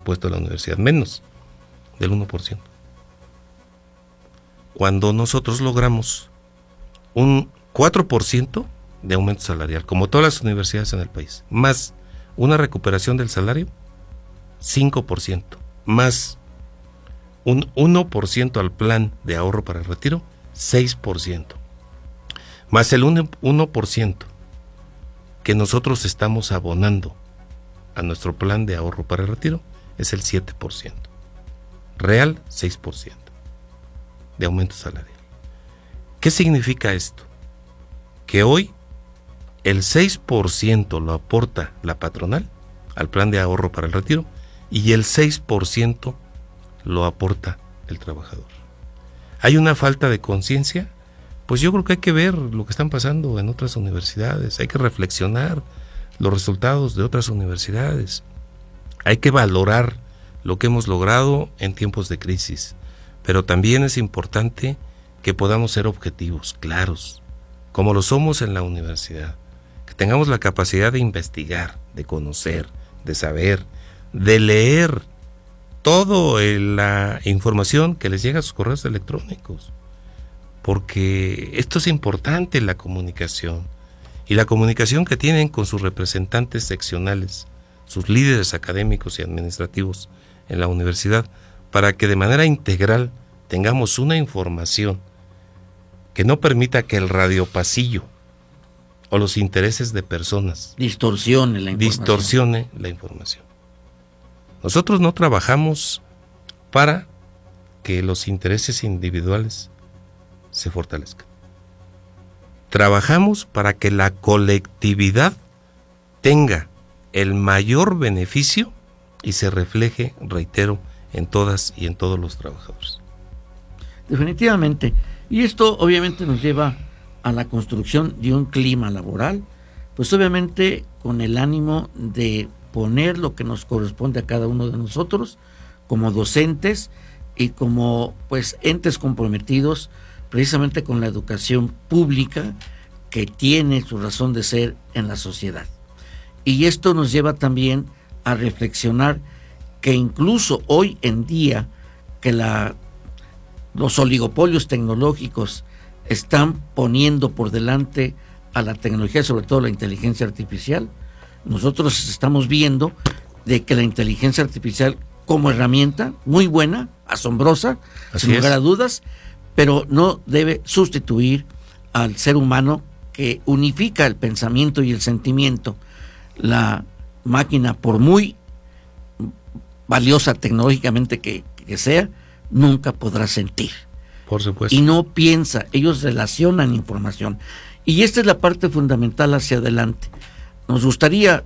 presupuesto de la universidad, menos del 1%. Cuando nosotros logramos un 4% de aumento salarial, como todas las universidades en el país, más una recuperación del salario, 5%, más un 1% al plan de ahorro para el retiro, 6%, más el 1% que nosotros estamos abonando a nuestro plan de ahorro para el retiro, es el 7%. Real, 6% de aumento salarial. ¿Qué significa esto? Que hoy el 6% lo aporta la patronal al plan de ahorro para el retiro y el 6% lo aporta el trabajador. ¿Hay una falta de conciencia? Pues yo creo que hay que ver lo que están pasando en otras universidades, hay que reflexionar los resultados de otras universidades, hay que valorar lo que hemos logrado en tiempos de crisis, pero también es importante que podamos ser objetivos, claros, como lo somos en la universidad, que tengamos la capacidad de investigar, de conocer, de saber, de leer toda la información que les llega a sus correos electrónicos, porque esto es importante, la comunicación, y la comunicación que tienen con sus representantes seccionales, sus líderes académicos y administrativos en la universidad, para que de manera integral tengamos una información que no permita que el radiopasillo o los intereses de personas distorsione la información. Nosotros no trabajamos para que los intereses individuales se fortalezcan. Trabajamos para que la colectividad tenga el mayor beneficio y se refleje, reitero, en todas y en todos los trabajadores. Definitivamente. Y esto obviamente nos lleva a la construcción de un clima laboral, pues obviamente con el ánimo de poner lo que nos corresponde a cada uno de nosotros como docentes y como pues entes comprometidos precisamente con la educación pública que tiene su razón de ser en la sociedad. Y esto nos lleva también a reflexionar que incluso hoy en día que los oligopolios tecnológicos están poniendo por delante a la tecnología, sobre todo la inteligencia artificial, nosotros estamos viendo de que la inteligencia artificial como herramienta muy buena, asombrosa, sin lugar a dudas, pero no debe sustituir al ser humano que unifica el pensamiento y el sentimiento. La máquina, por muy valiosa tecnológicamente que sea, nunca podrá sentir. Por supuesto. Y no piensa, ellos relacionan información. Y esta es la parte fundamental hacia adelante. Nos gustaría,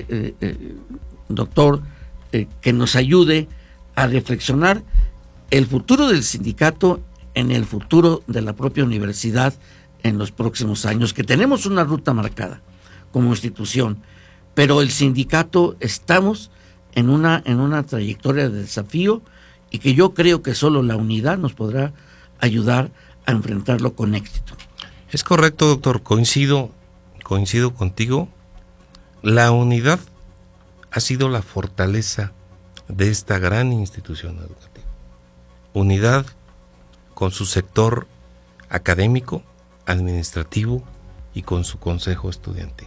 doctor, que nos ayude a reflexionar el futuro del sindicato en el futuro de la propia universidad en los próximos años, que tenemos una ruta marcada como institución, pero el sindicato estamos en una trayectoria de desafío y que yo creo que solo la unidad nos podrá ayudar a enfrentarlo con éxito. Es correcto, doctor, coincido contigo. La unidad ha sido la fortaleza de esta gran institución educativa. Unidad con su sector académico, administrativo y con su consejo estudiantil.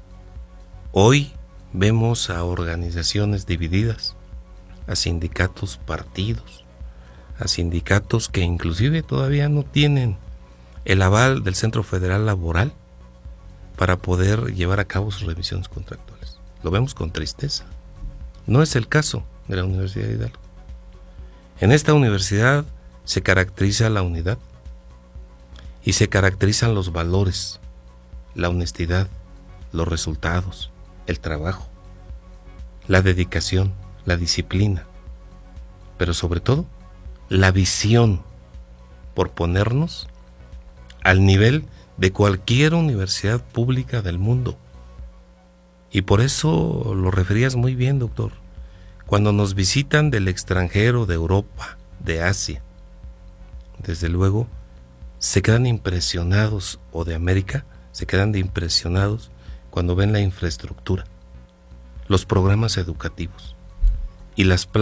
Hoy vemos a organizaciones divididas, a sindicatos partidos, a sindicatos que inclusive todavía no tienen el aval del Centro Federal Laboral para poder llevar a cabo sus revisiones contractuales. Lo vemos con tristeza. No es el caso de la Universidad de Hidalgo. En esta universidad se caracteriza la unidad y se caracterizan los valores, la honestidad, los resultados, el trabajo, la dedicación, la disciplina, pero sobre todo la visión por ponernos al nivel de cualquier universidad pública del mundo. Y por eso lo referías muy bien, doctor. Cuando nos visitan del extranjero, de Europa, de Asia, desde luego se quedan impresionados, o de América, se quedan impresionados cuando ven la infraestructura, los programas educativos y las